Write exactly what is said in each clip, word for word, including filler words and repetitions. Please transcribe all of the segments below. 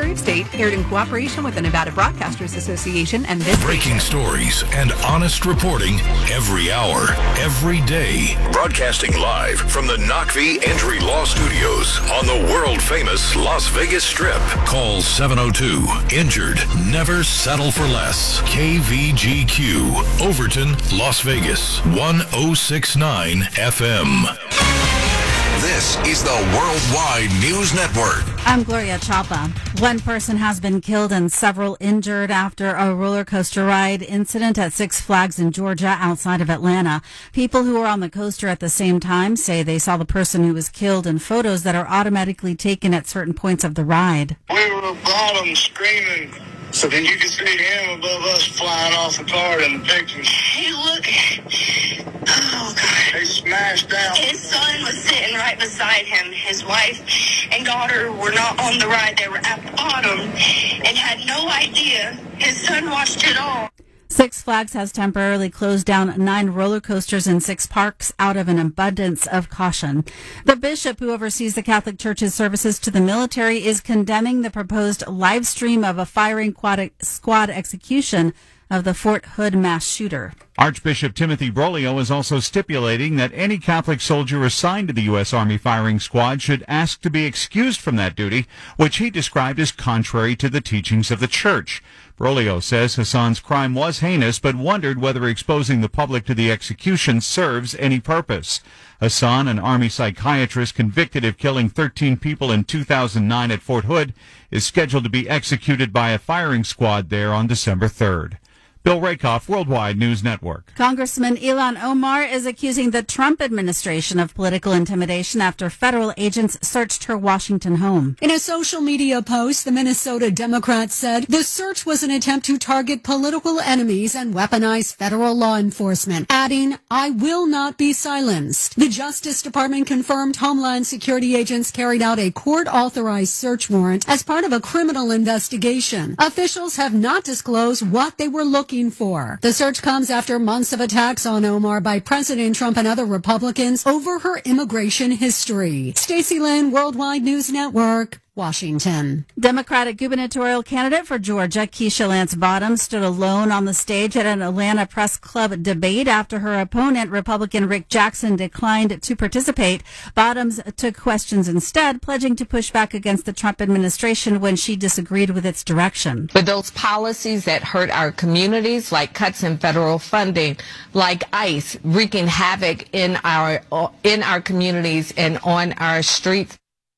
Secretary of State, aired in cooperation with the Nevada Broadcasters Association and this breaking stories and honest reporting every hour, every day. Broadcasting live from the Knockvee Entry Law Studios on the world-famous Las Vegas Strip. Call seven oh two, injured, never settle for less. K V G Q, Overton, Las Vegas, one oh six point nine F M. This is the Worldwide News Network. I'm Gloria Chapa. One person has been killed and several injured after a roller coaster ride incident at Six Flags in Georgia outside of Atlanta. People who were on the coaster at the same time say they saw the person who was killed in photos that are automatically taken at certain points of the ride. We were bottom screaming, so then you could see him above us flying off the car in the pictures. Hey, look. Oh, God. They smashed out. His son was sitting right beside him. His wife and daughter were not on the ride. They were at the bottom and had no idea. His son watched it all. Six Flags has temporarily closed down nine roller coasters in six parks out of an abundance of caution. The bishop who oversees the Catholic Church's services to the military is condemning the proposed live stream of a firing squad execution of the Fort Hood mass shooter. Archbishop Timothy Broglio is also stipulating that any Catholic soldier assigned to the U S. Army firing squad should ask to be excused from that duty, which he described as contrary to the teachings of the Church. Broglio says Hassan's crime was heinous, but wondered whether exposing the public to the execution serves any purpose. Hassan, an Army psychiatrist convicted of killing thirteen people in two thousand nine at Fort Hood, is scheduled to be executed by a firing squad there on December third. Bill Rakoff, Worldwide News Network. Congressman Ilhan Omar is accusing the Trump administration of political intimidation after federal agents searched her Washington home. In a social media post, the Minnesota Democrat said the search was an attempt to target political enemies and weaponize federal law enforcement, adding, "I will not be silenced." The Justice Department confirmed Homeland Security agents carried out a court-authorized search warrant as part of a criminal investigation. Officials have not disclosed what they were looking for. The search comes after months of attacks on Omar by President Trump and other Republicans over her immigration history. Stacey Lynn, Worldwide News Network, Washington. Democratic gubernatorial candidate for Georgia, Keisha Lance Bottoms, stood alone on the stage at an Atlanta Press Club debate after her opponent, Republican Rick Jackson, declined to participate. Bottoms took questions instead, pledging to push back against the Trump administration when she disagreed with its direction. But those policies that hurt our communities, like cuts in federal funding, like ICE, wreaking havoc in our in our communities and on our streets.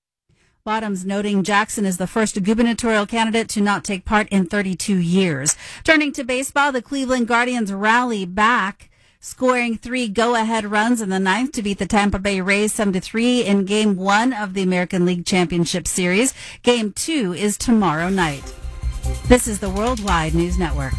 Bottoms noting Jackson is the first gubernatorial candidate to not take part in thirty-two years. Turning to baseball, the Cleveland Guardians rally back, scoring three go-ahead runs in the ninth to beat the Tampa Bay Rays seven to three in Game one of the American League Championship Series. Game two is tomorrow night. This is the Worldwide News Network.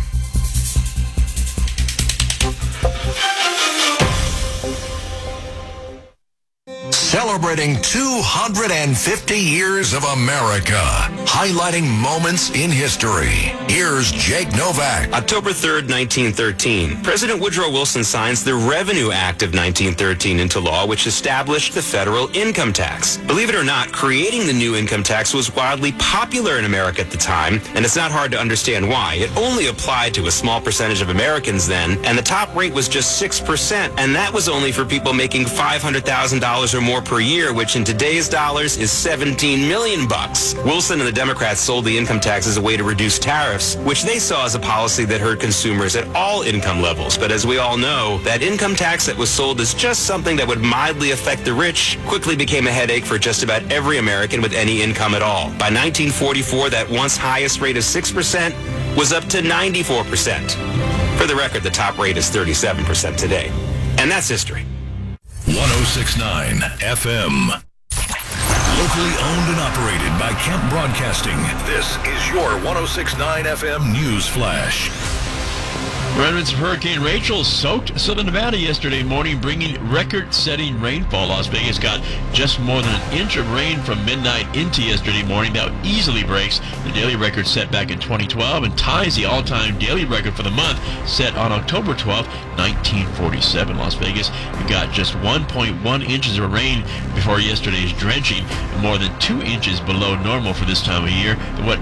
Celebrating two hundred fifty years of America, highlighting moments in history. Here's Jake Novak. October third, nineteen thirteen. President Woodrow Wilson signs the Revenue Act of nineteen thirteen into law, which established the federal income tax. Believe it or not, creating the new income tax was wildly popular in America at the time, and it's not hard to understand why. It only applied to a small percentage of Americans then, and the top rate was just six percent, and that was only for people making five hundred thousand dollars or more per year, which in today's dollars is seventeen million bucks. Wilson and the Democrats sold the income tax as a way to reduce tariffs, which they saw as a policy that hurt consumers at all income levels. But as we all know, that income tax that was sold as just something that would mildly affect the rich quickly became a headache for just about every American with any income at all. By nineteen forty-four, that once highest rate of six percent was up to ninety-four percent. For the record, the top rate is thirty-seven percent today. And that's history. one oh six point nine F M. Locally owned and operated by Kemp Broadcasting. This is your one oh six point nine F M News Flash. Remnants of Hurricane Rachel soaked southern Nevada yesterday morning, bringing record-setting rainfall. Las Vegas got just more than an inch of rain from midnight into yesterday morning. That easily breaks the daily record set back in twenty twelve and ties the all-time daily record for the month set on October twelfth, nineteen forty-seven. Las Vegas got just one point one inches of rain before yesterday's drenching, more than two inches below normal for this time of year. What